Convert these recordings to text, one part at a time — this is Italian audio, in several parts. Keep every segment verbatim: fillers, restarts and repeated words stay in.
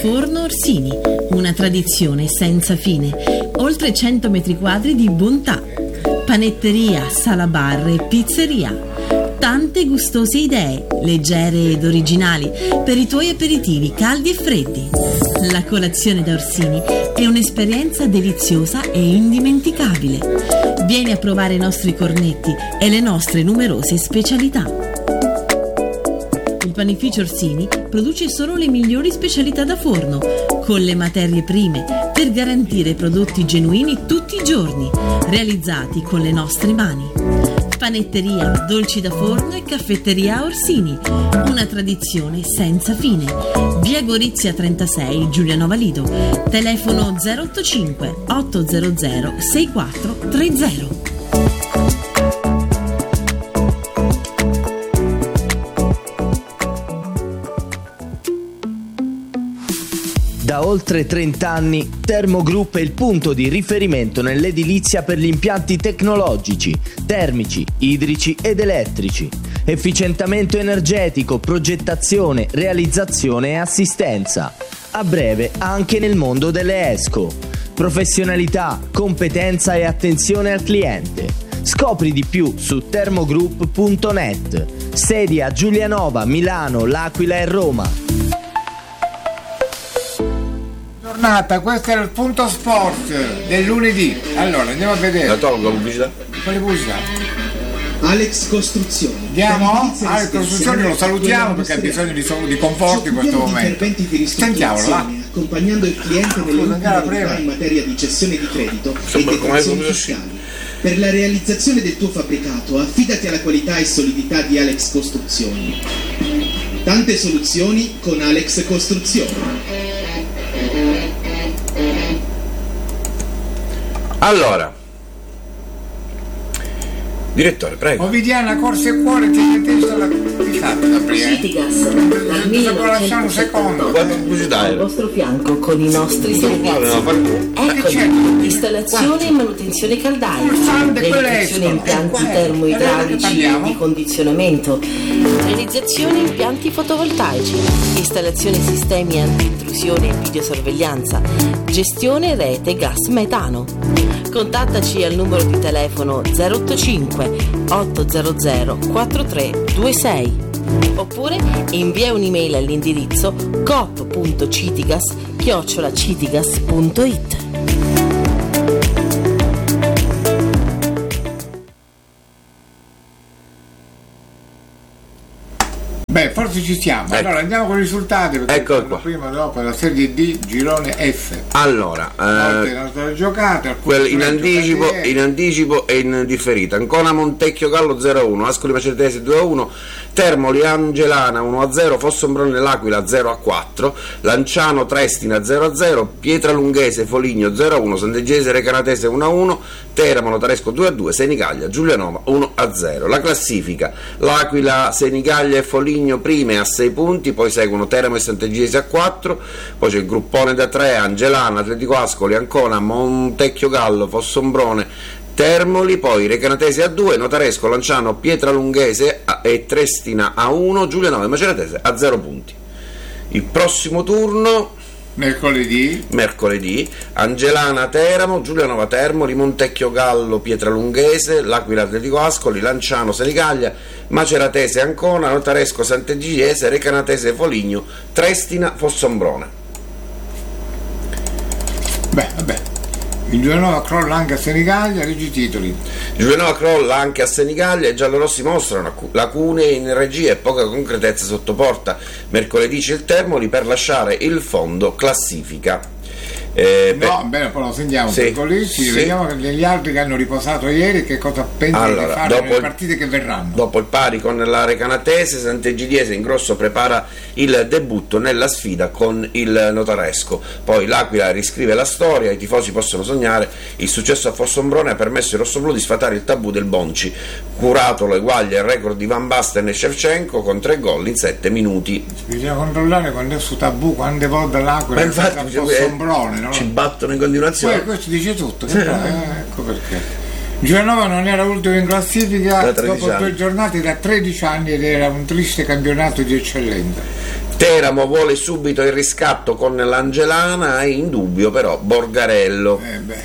Forno Orsini, una tradizione senza fine, oltre cento metri quadri di bontà, panetteria, sala bar e pizzeria. Tante gustose idee, leggere ed originali, per i tuoi aperitivi caldi e freddi. La colazione da Orsini è un'esperienza deliziosa e indimenticabile. Vieni a provare i nostri cornetti e le nostre numerose specialità. Il panificio Orsini produce solo le migliori specialità da forno, con le materie prime, per garantire prodotti genuini tutti i giorni, realizzati con le nostre mani. Panetteria, dolci da forno e caffetteria Orsini, una tradizione senza fine. Via Gorizia trentasei, Giulianova Lido, telefono zero otto cinque otto zero zero sei quattro tre zero. Da oltre trenta anni, Termogroup è il punto di riferimento nell'edilizia per gli impianti tecnologici, termici, idrici ed elettrici, efficientamento energetico, progettazione, realizzazione e assistenza. A breve anche nel mondo delle ESCO. Professionalità, competenza e attenzione al cliente. Scopri di più su termogroup punto net. Sedi a Giulianova, Milano, L'Aquila e Roma. Questo era il punto sport del lunedì. Allora andiamo a vedere. La tolgo la pubblicità? Quale pubblicità? Alex Costruzioni. Andiamo? Alex Costruzioni lo salutiamo perché ha bisogno di, di conforto in questo momento. Sentiamolo, va. Accompagnando il cliente nelle ultime novità in materia di cessione di credito e detrazioni fiscali. Per la realizzazione del tuo fabbricato affidati alla qualità e solidità di Alex Costruzioni. Tante soluzioni con Alex Costruzioni. Allora, direttore, prego. Ovidiana, Corsa e Cuore, tiene testa la Citigas, dal millenovecentosettantotto al vostro fianco con i nostri servizi. Eccoli, installazione e manutenzione caldaia, realizzazione impianti termoidraulici e di condizionamento, realizzazione impianti fotovoltaici, installazione sistemi anti-intrusione e videosorveglianza, gestione rete gas metano. Contattaci al numero di telefono zero otto cinque otto zero zero quattro tre due sei oppure invia un'email all'indirizzo coop punto citigas chiocciola citigas punto it. Beh, forse ci siamo. Ecco. Allora andiamo con i risultati perché Eccolo qua. prima e dopo la serie D, girone F. Allora, eh, giocate, quel in anticipo, in anticipo e in differita. Ancona Montecchio Gallo zero a uno, Ascoli Macetese due a uno, Termoli Angelana uno a zero, Fossombrone L'Aquila zero a quattro, Lanciano Trestina zero a zero, Pietralunghese Foligno zero a uno, Sant'Egese Recanatese uno a uno, Teramo Notaresco due a due, Senigallia Giulianova uno a zero. La classifica: L'Aquila, Senigallia e Foligno prime a sei punti, poi seguono Teramo e Sant'Egese a quattro, poi c'è il gruppone da tre, Angelana, Atletico Ascoli, Ancona, Montecchio Gallo, Fossombrone, Termoli, poi Recanatese a due, Notaresco, Lanciano, Pietralunghese e Trestina a uno, Giulianova e Maceratese a zero punti. Il prossimo turno mercoledì mercoledì Angelana Teramo, Giulianova Termoli, Montecchio Gallo Pietralunghese, L'Aquila Atletico Ascoli, Lanciano Senigallia, Maceratese Ancona, Notaresco Sant'Egese, Recanatese Foligno, Trestina Fossombrone. Beh, vabbè. Il Giulianova crolla anche a Senigallia, leggi i titoli. Giulianova crolla anche a Senigallia, i giallorossi mostrano lacune in regia e poca concretezza sotto porta. Mercoledì c'è il Termoli per lasciare il fondo classifica. Eh, no, bene, poi lo sentiamo sì, lì, sì. Vediamo che gli altri che hanno riposato ieri che cosa pensano allora, di fare nelle partite che verranno. Dopo il pari con la Recanatese, Sant'Egidiese in grosso prepara il debutto nella sfida con il Notaresco. Poi L'Aquila riscrive la storia, i tifosi possono sognare, il successo a Fossombrone ha permesso ai rossoblù di sfatare il tabù del Bonci. Curatolo eguaglia il record di Van Basten e Shevchenko con tre gol in sette minuti. Bisogna controllare quando è su tabù, quante volte L'Aquila è a Fossombrone, no? Ci battono in continuazione. Poi questo dice tutto, che fa, eh, ecco perché. Giulianova non era ultimo in classifica dopo due giornate da tredici anni ed era un triste campionato di eccellenza. Teramo vuole subito il riscatto con l'Angelana, è in dubbio però Borgarello. Eh beh.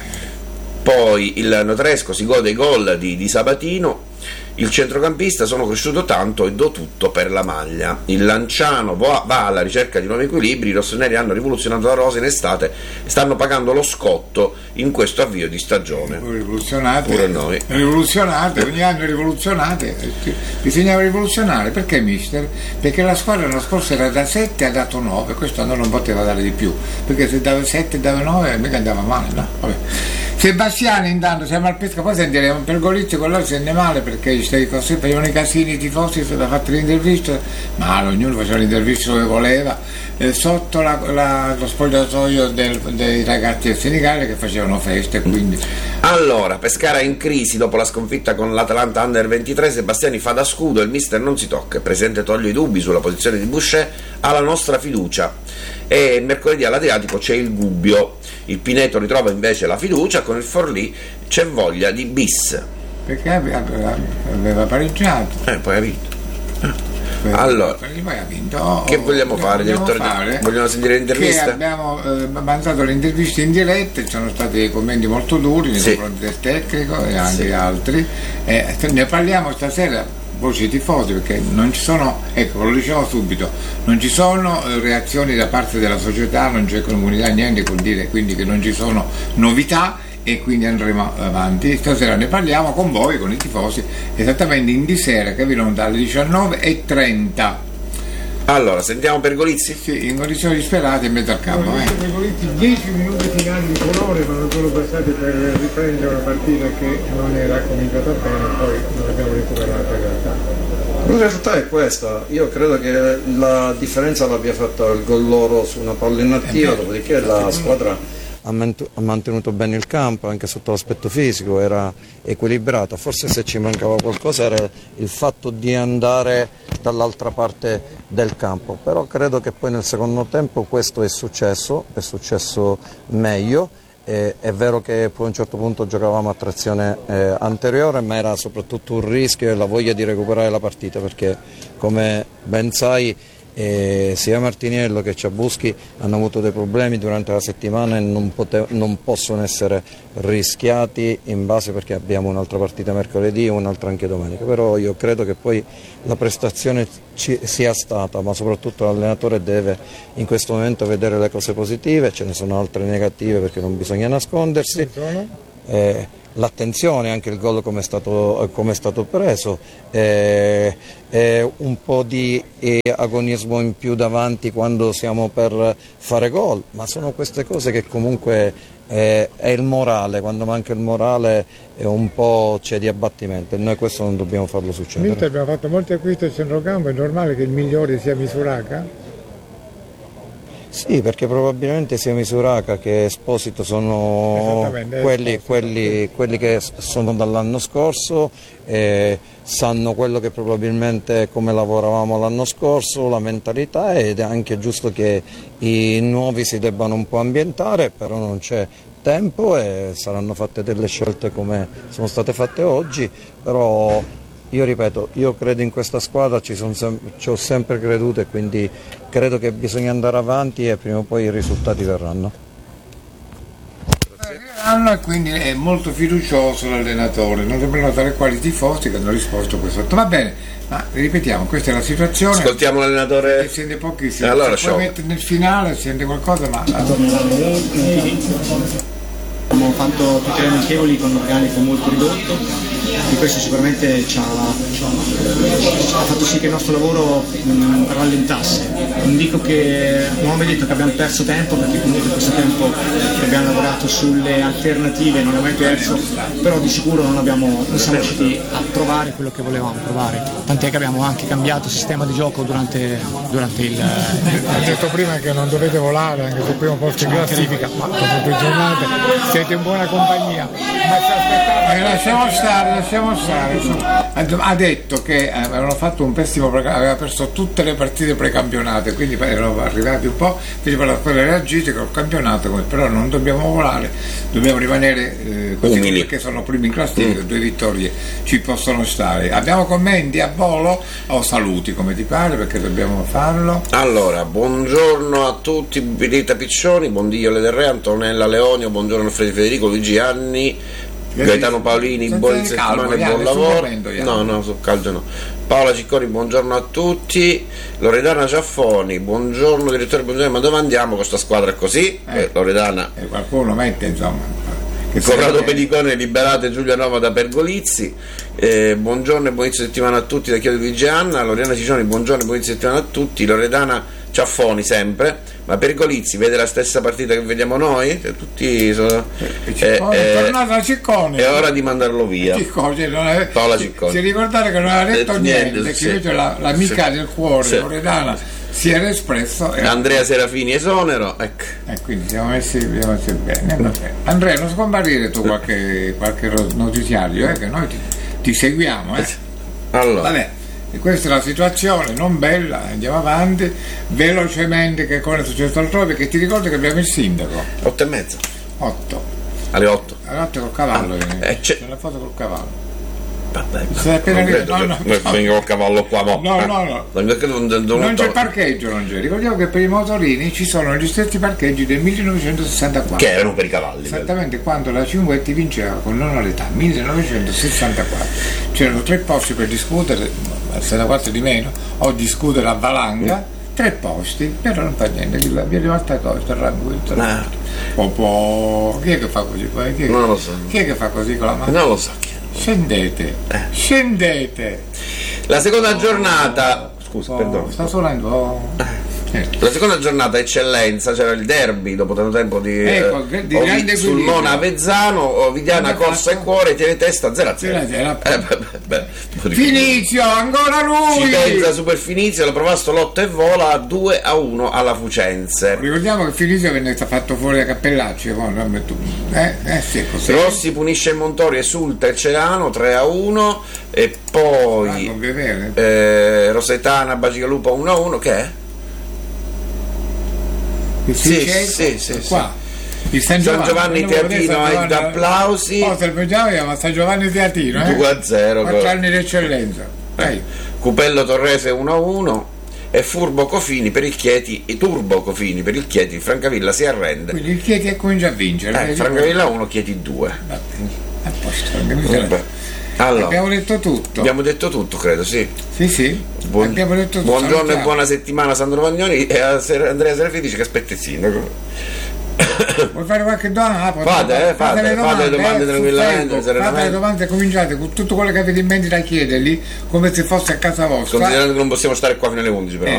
Poi il Notaresco si gode i gol di, di Sabatino. Il centrocampista: sono cresciuto tanto e do tutto per la maglia. Il Lanciano va alla ricerca di nuovi equilibri. I rossoneri hanno rivoluzionato la rosa in estate e stanno pagando lo scotto in questo avvio di stagione. Rivoluzionate, pure noi. Rivoluzionate, ogni anno rivoluzionate. Bisognava rivoluzionare, perché mister? Perché la squadra l'anno scorso era da sette, ha dato nove, quest'anno non poteva dare di più, perché se dava sette e dava nove mica andava male, no? Vabbè. Sebastiani, intanto siamo al pesca, poi sentiremo per Golizio, quello se ne male perché stai così, facevano i casini i tifosi, si sono fatti l'intervista, ma ognuno faceva l'intervista dove voleva, eh, sotto la, la, lo spogliatoio del, dei ragazzi del Senigallia che facevano feste, quindi. Allora, Pescara in crisi dopo la sconfitta con l'Atalanta Under ventitré. Sebastiani fa da scudo, il mister non si tocca, il presidente toglie i dubbi sulla posizione di Boucher, ha la nostra fiducia. E mercoledì all'Adriatico c'è il Gubbio, il Pineto ritrova invece la fiducia, con il Forlì c'è voglia di bis. Perché aveva, aveva pareggiato. Eh, poi ha vinto. Eh. Allora, poi ha vinto. Oh, che vogliamo fare, direttore? Fare? Vogliamo sentire l'intervista? Che abbiamo eh, mandato le interviste in diretta, ci sono stati dei commenti molto duri nei sì. confronti del tecnico e anche sì. altri. Eh, ne parliamo stasera. Voci tifosi, perché non ci sono, ecco, lo diciamo subito, non ci sono eh, reazioni da parte della società, non c'è comunità, niente, vuol dire quindi che non ci sono novità e quindi andremo avanti. Stasera ne parliamo con voi, con i tifosi, esattamente in di sera, che arrivano dalle diciannove e trenta. Allora, sentiamo Pergolizzi? Sì, in condizioni disperate in mezzo al campo. No, eh. Pergolizzi, dieci minuti finali di colore, ma non sono bastati per riprendere una partita che non era cominciata bene, poi non abbiamo recuperato in realtà. La realtà è questa, io credo che la differenza l'abbia fatta il gol loro su una palla inattiva, dopodiché la squadra ha mantenuto bene il campo anche sotto l'aspetto fisico, era equilibrato. Forse se ci mancava qualcosa era il fatto di andare dall'altra parte del campo, però credo che poi nel secondo tempo questo è successo, è successo meglio. Eh, è vero che poi a un certo punto giocavamo a trazione eh, anteriore, ma era soprattutto un rischio e la voglia di recuperare la partita, perché come ben sai E sia Martiniello che Ciabuschi hanno avuto dei problemi durante la settimana e non, pote- non possono essere rischiati in base, perché abbiamo un'altra partita mercoledì e un'altra anche domenica. Però io credo che poi la prestazione ci sia stata, ma soprattutto l'allenatore deve in questo momento vedere le cose positive, ce ne sono altre negative perché non bisogna nascondersi. Eh, l'attenzione, anche il gol come è stato, come è stato preso, eh, eh, un po' di eh, agonismo in più davanti quando siamo per fare gol, ma sono queste cose che comunque eh, è il morale, quando manca il morale è un po' c'è di abbattimento e noi questo non dobbiamo farlo succedere. L'Inter abbiamo fatto molti acquisti al centrocampo, è normale che il migliore sia Misuraca? Sì, perché probabilmente sia Misuraca che Esposito sono quelli, Esposito. quelli, quelli che sono dall'anno scorso, eh, sanno quello che probabilmente come lavoravamo l'anno scorso, la mentalità, ed è anche giusto che i nuovi si debbano un po' ambientare, però non c'è tempo e saranno fatte delle scelte come sono state fatte oggi, però io ripeto, io credo in questa squadra, ci, sono sem- ci ho sempre creduto e quindi credo che bisogna andare avanti e prima o poi i risultati verranno. Verranno e quindi è molto fiducioso l'allenatore, non dobbiamo notare quali tifosi che hanno risposto a questo. Va bene, ma ripetiamo, questa è la situazione. Ascoltiamo l'allenatore. Si sente pochissimo, allora, se poi mette nel finale, si sente qualcosa, ma... Abbiamo fatto tutti le amichevoli con un organico molto ridotto e questo sicuramente ci ha, ha fatto sì che il nostro lavoro mh, rallentasse. Non dico che, non ho mai detto che abbiamo perso tempo, perché comunque questo tempo che abbiamo lavorato sulle alternative non abbiamo mai perso, però di sicuro non, abbiamo, non siamo riusciti a provare quello che volevamo provare, tant'è che abbiamo anche cambiato sistema di gioco durante, durante il... Ha detto prima che non dovete volare anche sul primo posto in classifica, ma dopo due giornate siete in buona compagnia. Eh, lasciamo stare, lasciamo stare. Ha detto che avevano fatto un pessimo, aveva perso tutte le partite precampionate quindi erano arrivati un po', quindi per la squadra reagite col campionato, però non dobbiamo volare, dobbiamo rimanere eh, così umili, perché sono primi in classifica, mm. due vittorie ci possono stare. Abbiamo commenti a volo o saluti, come ti pare, perché dobbiamo farlo. Allora, buongiorno a tutti, Benita Piccioni, buongiorno Le Del Re, Antonella Leonio, buongiorno Alfredo Federico, Luigi Anni, Gaetano Paolini, buon settimana e buon lavoro. No, no, sul caldo no. Paola Cicconi, buongiorno a tutti. Loredana Ciaffoni, buongiorno direttore, buongiorno, ma dove andiamo con questa squadra così? Eh, eh, Loredana. E eh, qualcuno mette, insomma. Corrado Pedicone, liberate Giulia Nova da Pergolizzi. Eh, buongiorno e buon inizio settimana a tutti da Chiedo Luigi Anna. Lorena Ciccioni, buongiorno e buon inizio settimana a tutti. Loredana Ciaffoni sempre. Ma Pergolizzi vede la stessa partita che vediamo noi? Cioè, tutti sono, eh, Ciccone, eh, è tornato a Ciccone. È ora di mandarlo via. Ciccone, non è, Paola Ciccone. Si ricordare che non aveva detto eh, niente, niente che invece sì, la, l'amica sì, del cuore, sì, Loredana, si era espresso. E Andrea Serafini esonero, ecco. E eh, quindi siamo messi, siamo messi bene. No. Andrea, non scomparire tu qualche, qualche notiziario, eh, che noi ti, ti seguiamo. Eh. Allora. Vabbè. E questa è la situazione, non bella, andiamo avanti velocemente, che cosa è successo altrove, perché ti ricordo che abbiamo il sindaco. Otto e mezza. Otto. Alle otto. Alle otto col cavallo, ah, eh, c'è la foto col cavallo. Vabbè, sei appena non credo, no, no, no, vengo col cavallo qua, mo. No, no, no. Non, non, non, non c'è parcheggio, non c'è. Ricordiamo che per i motorini ci sono gli stessi parcheggi del millenovecentosessantaquattro. Che erano per i cavalli. Esattamente, quando la Cinquetti vinceva con non all'età, millenovecentosessantaquattro. C'erano tre posti per discutere, al sessantaquattro di meno, o discutere a valanga, mm. tre posti, però non fa niente, vi è rimasta cosa, tranquillo. Ah. Po, po. Chi è che fa così? Chi è, non lo so. Chi è che fa così con la mano? Non lo so. Scendete, eh. scendete. La seconda oh, giornata, scusa, oh, perdono. Sta suonando. Oh. Eh. La seconda giornata eccellenza, c'era il derby dopo tanto tempo di, ecco, eh, di grande Sulmona Avezzano, Ovidiana Corsa e Cuore, tiene testa zero a zero. Eh, Finizio, ancora lui! Ci pensa Super Finizio, la Provasto lotta e vola due a uno alla Fucense. Ricordiamo che Finizio venne fatto fuori da Cappellacci, eh, eh sì, così. Rossi punisce il Montori, esulta il Celano tre a uno e poi ah, eh, Rosetana Bacigalupa uno a uno, che è? Sì, sì, sì, qua. Sì. San Giovanni, San Giovanni Teatino ai applausi. Oh, se ma San Giovanni Teatino, eh? due a zero. quattro anni di eccellenza. Eh. Cupello Torrese uno a uno e Furbo Cofini per il Chieti e Turbo Cofini per il Chieti. Francavilla si arrende. Quindi il Chieti comincia a vincere. Eh, Francavilla uno, Chieti due. A posto. Allora, abbiamo detto tutto. Abbiamo detto tutto, credo, sì. Sì, sì. Buon, abbiamo detto tutto. Buongiorno Salutiamo. E buona settimana Sandro Vagnoni e a Ser- Andrea Serafini dice che aspetta il sindaco. Vuoi fare qualche domanda? Ah, fate, eh, fate, fate le domande, fate le domande eh, tranquillamente. Fate le domande e cominciate con tutto quello che avete in mente da chiedergli, come se fosse a casa vostra. Considerando che non possiamo stare qua fino alle undici, però. Eh.